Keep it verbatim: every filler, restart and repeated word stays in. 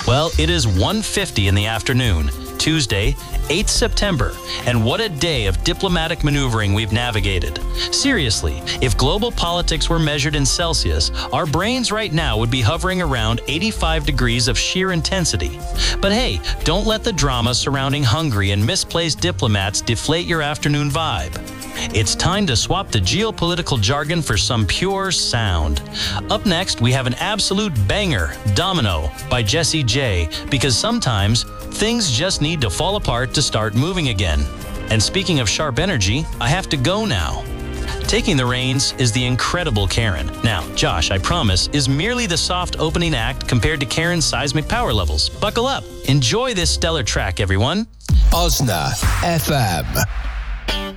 Well, it is one fifty in the afternoon, Tuesday, eighth September, and what a day of diplomatic maneuvering we've navigated. Seriously, if global politics were measured in Celsius, our brains right now would be hovering around eighty-five degrees of sheer intensity. But hey, don't let the drama surrounding Hungary and misplaced diplomats deflate your afternoon vibe. It's time to swap the geopolitical jargon for some pure sound. Up next, we have an absolute banger, Domino, by Jessie J, because sometimes things just need to fall apart to start moving again. And speaking of sharp energy, I have to go now. Taking the reins is the incredible Karen. Now, Josh, I promise, is merely the soft opening act compared to Karen's seismic power levels. Buckle up. Enjoy this stellar track, everyone. Osna F M.